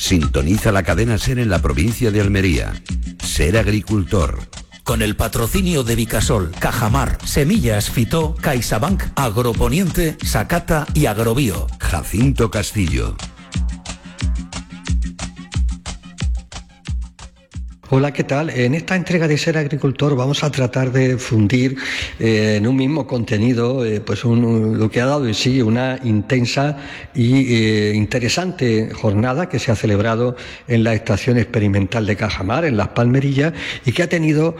Sintoniza la cadena SER en la provincia de Almería. Ser agricultor. Con el patrocinio de Vicasol, Cajamar, Semillas Fitó, CaixaBank, Agroponiente, Sacata y Agrobio. Jacinto Castillo. Hola, ¿qué tal? En esta entrega de Ser Agricultor vamos a tratar de fundir en un mismo contenido lo que ha dado de sí una intensa y interesante jornada que se ha celebrado en la Estación Experimental de Cajamar, en Las Palmerillas, y que ha tenido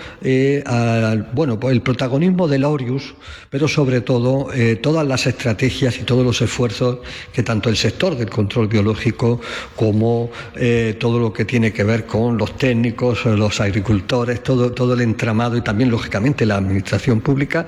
el protagonismo del Orius, pero sobre todo todas las estrategias y todos los esfuerzos que tanto el sector del control biológico como todo lo que tiene que ver con los técnicos, los agricultores, todo el entramado y también, lógicamente, la administración pública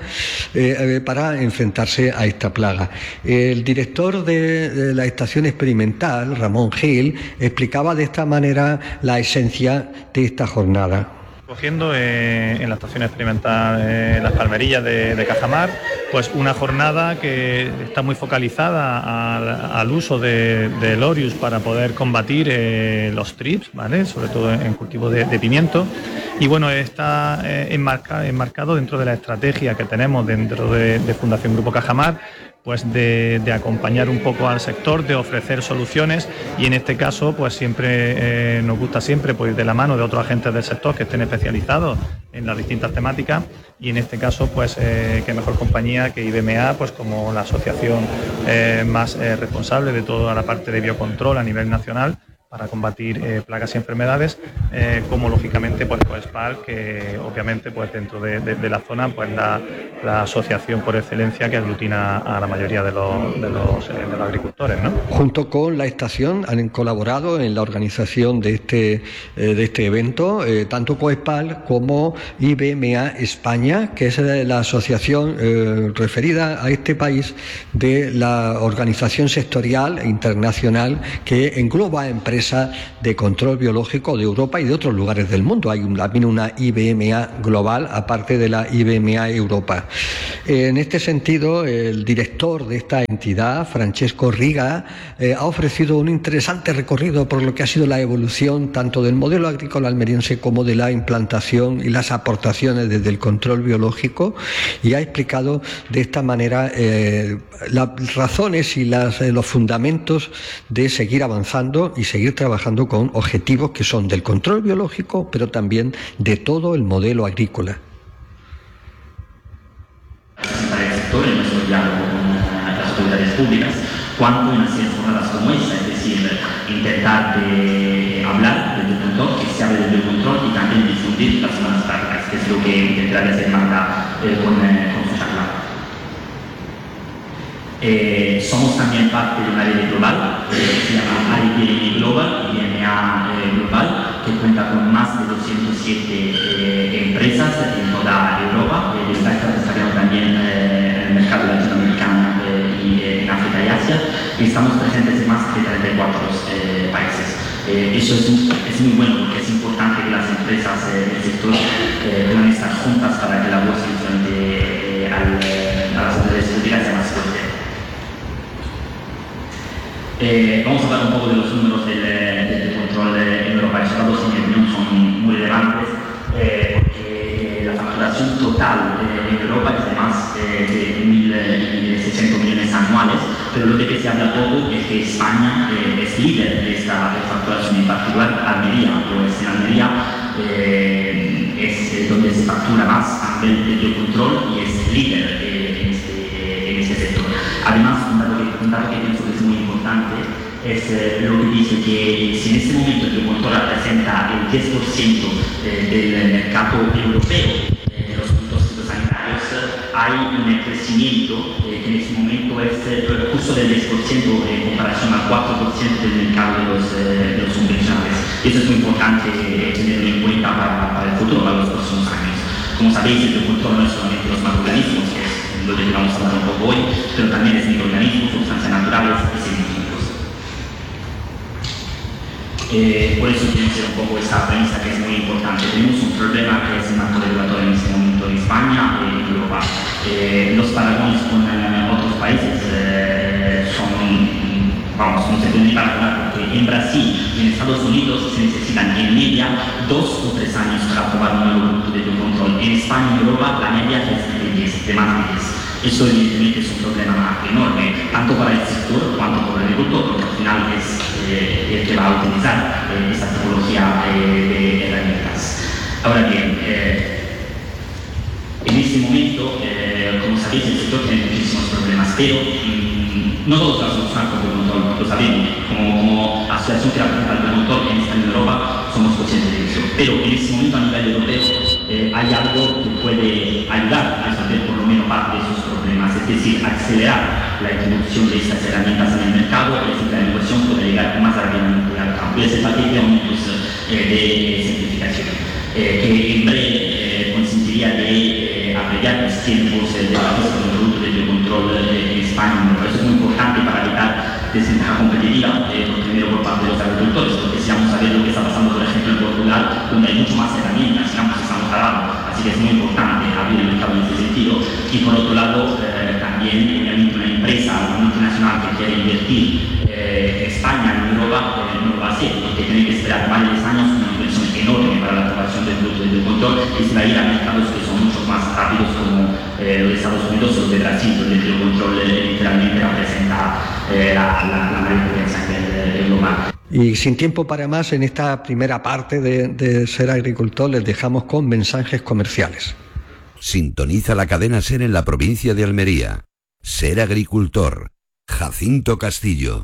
para enfrentarse a esta plaga. El director de la estación experimental, Ramón Gil, explicaba de esta manera la esencia de esta jornada. Cogiendo en la estación experimental Las Palmerillas de Cajamar, pues una jornada que está muy focalizada al uso del Orius para poder combatir los trips, ¿vale? Sobre todo en cultivo de pimiento. Y bueno, está enmarcado dentro de la estrategia que tenemos dentro de Fundación Grupo Cajamar, pues de acompañar un poco al sector, de ofrecer soluciones, y en este caso pues siempre nos gusta siempre pues ir de la mano de otros agentes del sector que estén especializados en las distintas temáticas, y en este caso pues qué mejor compañía que IBMA, pues como la asociación más responsable de toda la parte de biocontrol a nivel nacional para combatir plagas y enfermedades, como lógicamente pues Coespal, que obviamente pues dentro de la zona pues la asociación por excelencia que aglutina a la mayoría de los agricultores, ¿no? Junto con la estación han colaborado en la organización de este evento tanto Coespal como IBMA España, que es la asociación referida a este país de la organización sectorial internacional que engloba empresas de control biológico de Europa y de otros lugares del mundo. Hay también una IBMA global, aparte de la IBMA Europa. En este sentido, el director de esta entidad, Francesco Riga, ha ofrecido un interesante recorrido por lo que ha sido la evolución tanto del modelo agrícola almeriense como de la implantación y las aportaciones desde el control biológico, y ha explicado de esta manera las razones y los fundamentos de seguir avanzando y seguir trabajando con objetivos que son del control biológico, pero también de todo el modelo agrícola. Para el sector, en nuestro diálogo con las autoridades públicas, cuanto en hacer jornadas como esta, es decir, intentar hablar del biocontrol, que se hable del biocontrol y también difundir las buenas prácticas, que es lo que intentará de hacer Marta con su charla. Somos también parte de una red global que se llama IBMA Global, IBMA Global, que cuenta con más de 207 empresas en toda Europa. Estamos también en el mercado latinoamericano y en África y Asia, y estamos presentes en más de 34 países. Eso es muy bueno, porque es importante que las empresas del sector puedan estar juntas para que la voz frente a las autoridades públicas sea más fuerte. Vamos a hablar un poco de los números del control en Europa. Esos datos, en mi opinión, son muy relevantes porque la facturación total en Europa es de más de 1.600 millones anuales, pero lo de que se habla poco es que España es líder de esta facturación, en particular Almería. Pues en Almería es donde se factura más a nivel de biocontrol y es líder en este sector. Además, un dato que pienso que es muy importante es lo que dice que si en este momento el biocontrol representa el 10% del mercado europeo de los productos fitosanitarios, hay un crecimiento que en este momento es justo del 10% en comparación al 4% del mercado de los convencionales. Y eso es muy importante tenerlo en cuenta para el futuro, para los próximos años. Como sabéis, el biocontrol no es solamente los macroorganismos, que es lo de que vamos a hablar un poco hoy, pero también es microorganismos, sustancias naturales y científicos. Por eso quiero hacer un poco esta premisa que es muy importante. Tenemos un problema que es el marco regulatorio en este momento en España y en Europa. Los paragones con otros países no se pueden ni paragonar porque En Brasil y en Estados Unidos se necesitan en media 2 o 3 años para aprobar un nuevo producto de biocontrol. En España y Europa la media es de más de 10. Eso evidentemente es un problema enorme, tanto para el sector cuanto para el agricultor, porque al final es el que va a utilizar esta tipología de herramientas. Ahora bien, en este momento, como sabéis, el sector tiene muchísimos problemas, pero no todos los solucionan con biocontrol, lo sabemos. Como asociación que representa el biocontrol en esta Unión Europa, somos conscientes de eso. Pero en este momento a nivel europeo hay algo que puede ayudar a resolver por lo menos parte de esos problemas, es decir, acelerar la introducción de estas herramientas en el mercado, es decir, la innovación puede llegar más rápidamente al campo. Y ese paquete de aumentos de simplificación, que en breve consentiría de abreviar los tiempos de acceso con el producto de biocontrol en España. Eso es muy importante para evitar desventaja competitiva, primero por parte de los agricultores, porque si vamos a ver lo que está pasando, por ejemplo, en Portugal, donde hay mucho más herramientas, digamos, estamos hablando, así que es muy importante abrir el mercado en ese sentido. Y por otro lado, también, obviamente, una empresa multinacional que quiere invertir en España, en Europa, no lo va a hacer, porque tiene que esperar varios años, una inversión enorme para la aprobación del producto de biocontrol, y se va a ir a mercados que son mucho más rápidos, como los de Estados Unidos o los de Brasil, donde el biocontrol literalmente representa la mayor potencia a nivel global. Y sin tiempo para más, en esta primera parte de Ser Agricultor les dejamos con mensajes comerciales. Sintoniza la cadena SER en la provincia de Almería. Ser Agricultor. Jacinto Castillo.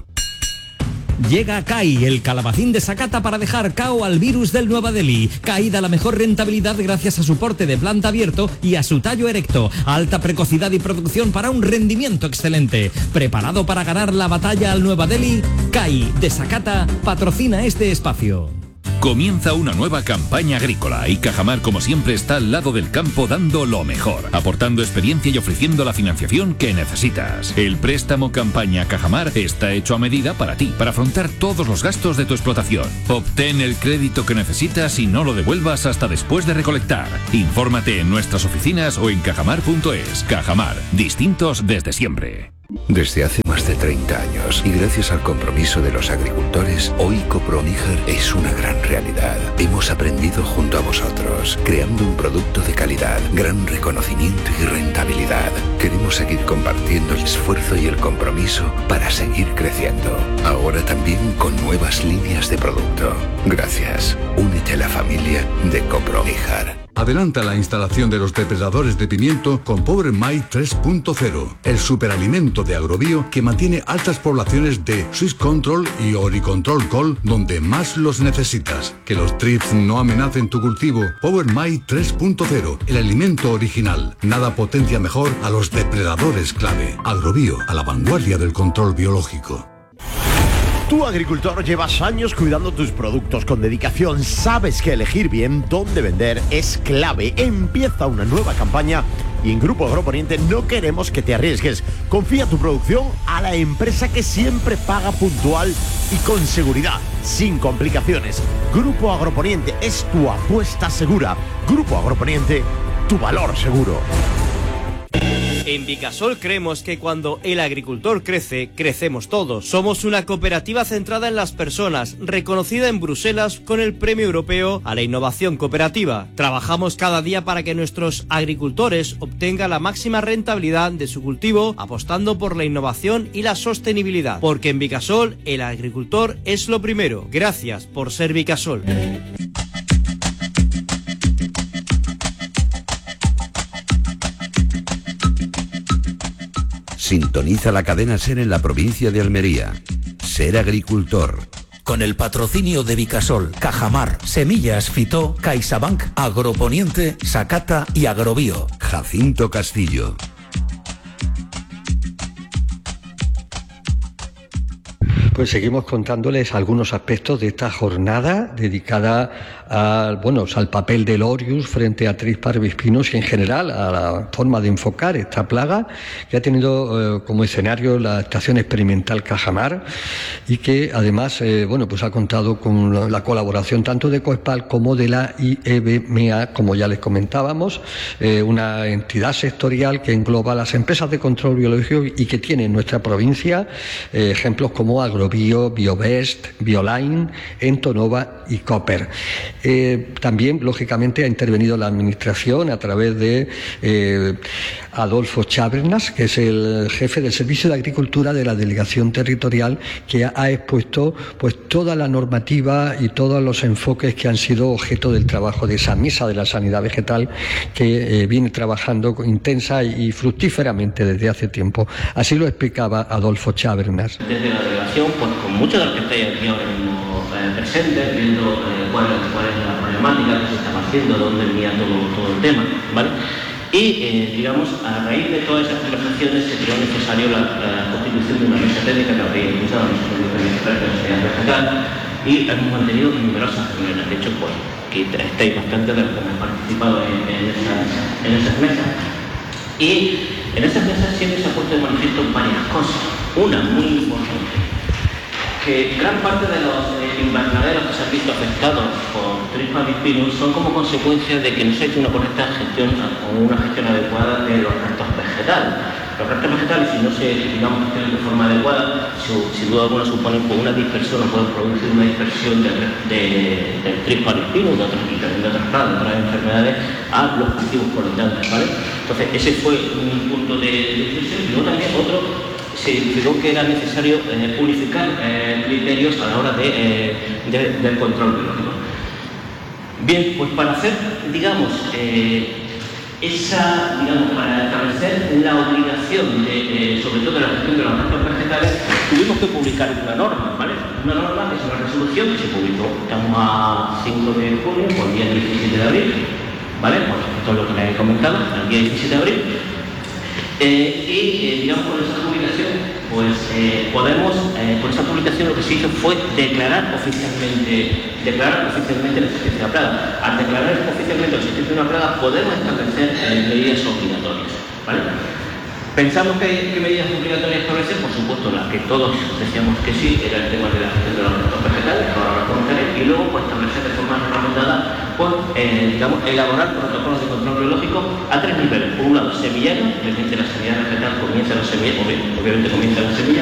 Llega CAI, el calabacín de Sakata para dejar cao al virus del Nueva Delhi. CAI da la mejor rentabilidad gracias a su porte de planta abierto y a su tallo erecto. Alta precocidad y producción para un rendimiento excelente. ¿Preparado para ganar la batalla al Nueva Delhi? CAI de Sakata patrocina este espacio. Comienza una nueva campaña agrícola y Cajamar, como siempre, está al lado del campo dando lo mejor, aportando experiencia y ofreciendo la financiación que necesitas. El préstamo campaña Cajamar está hecho a medida para ti, para afrontar todos los gastos de tu explotación. Obtén el crédito que necesitas y no lo devuelvas hasta después de recolectar. Infórmate en nuestras oficinas o en cajamar.es. Cajamar, distintos desde siempre. Desde hace más de 30 años y gracias al compromiso de los agricultores, hoy Coproníger es una gran realidad. Hemos aprendido junto a vosotros, creando un producto de calidad, gran reconocimiento y rentabilidad. Queremos seguir compartiendo el esfuerzo y el compromiso para seguir creciendo. Ahora también con nuevas líneas de producto. Gracias. Únete a la familia de Coproníger. Adelanta la instalación de los depredadores de pimiento con Power My 3.0, el superalimento de Agrobio que mantiene altas poblaciones de Swiss Control y Oricontrol Col donde más los necesitas. Que los thrips no amenacen tu cultivo. Power My 3.0, el alimento original. Nada potencia mejor a los depredadores clave. Agrobio, a la vanguardia del control biológico. Tú, agricultor, llevas años cuidando tus productos con dedicación. Sabes que elegir bien dónde vender es clave. Empieza una nueva campaña y en Grupo Agroponiente no queremos que te arriesgues. Confía tu producción a la empresa que siempre paga puntual y con seguridad, sin complicaciones. Grupo Agroponiente es tu apuesta segura. Grupo Agroponiente, tu valor seguro. En Vicasol creemos que cuando el agricultor crece, crecemos todos. Somos una cooperativa centrada en las personas, reconocida en Bruselas con el Premio Europeo a la Innovación Cooperativa. Trabajamos cada día para que nuestros agricultores obtengan la máxima rentabilidad de su cultivo, apostando por la innovación y la sostenibilidad. Porque en Vicasol, el agricultor es lo primero. Gracias por ser Vicasol. Sintoniza la cadena SER en la provincia de Almería. Ser Agricultor. Con el patrocinio de Vicasol, Cajamar, Semillas Fitó, CaixaBank, Agroponiente, Sakata y Agrobio. Jacinto Castillo. Pues seguimos contándoles algunos aspectos de esta jornada dedicada al papel del Orius frente a Trix parvispinos y en general a la forma de enfocar esta plaga que ha tenido como escenario la estación experimental Cajamar y que además pues ha contado con la colaboración tanto de Coespal como de la IEBMA, como ya les comentábamos, una entidad sectorial que engloba las empresas de control biológico y que tiene en nuestra provincia ejemplos como Agrobio, Agrobio, Biovest, Bioline, Entonova y Cooper. También, lógicamente, ha intervenido la Administración a través de Adolfo Chávernas, que es el jefe del Servicio de Agricultura de la Delegación Territorial, que ha expuesto pues toda la normativa y todos los enfoques que han sido objeto del trabajo de esa mesa de la sanidad vegetal que viene trabajando intensa y fructíferamente desde hace tiempo. Así lo explicaba Adolfo Chávernas. Desde la delegación, pues con muchos de los que estáis aquí ahora mismo presentes, viendo cuál es la problemática que se está haciendo, dónde venía todo el tema, ¿vale? Y, digamos, a raíz de todas esas conversaciones se creó necesario la constitución de una mesa técnica que habréis escuchado, la Sociedad Vegetal, y hemos mantenido numerosas reuniones. De hecho, pues, que estáis bastante de los que hemos participado en esas mesas. Y en esas mesas siempre se ha puesto de manifiesto varias cosas. Una muy importante, que gran parte de los invernaderos que se han visto afectados por Trispan avispinus son como consecuencia de que no se ha hecho una correcta gestión o una gestión adecuada de los restos vegetales. Los restos vegetales, si no se gestionan de forma adecuada, sin duda alguna suponen una dispersión o pueden producir una dispersión del Trispan avispinus, de otras plagas, de otras enfermedades, a los cultivos colindantes, ¿vale? Entonces, ese fue un punto de dispersión. Y luego también otro, se identificó que era necesario unificar criterios a la hora del control biológico. Bien, pues para hacer, digamos, para establecer la obligación sobre todo de la gestión de los restos vegetales, tuvimos que publicar una norma, ¿vale? Una norma que es una resolución que se publicó, estamos a 5 de junio, por el día 17 de abril, ¿vale? Por todo lo que les he comentado, el día 17 de abril. Digamos, con esa publicación, pues con esa publicación lo que se hizo fue declarar oficialmente la existencia de una plaga. Al declarar oficialmente la existencia de una plaga, podemos establecer medidas obligatorias, ¿vale? Pensamos que medidas obligatorias establecer, por supuesto, las que todos decíamos que sí, era el tema de la gestión de los restos vegetales, que ahora lo comentaré, y luego pues establecer de forma recomendada, digamos, elaborar protocolos de control biológico a 3 niveles. Por un lado, semillero, desde la sanidad vegetal comienza la semilla, obviamente comienza la semilla,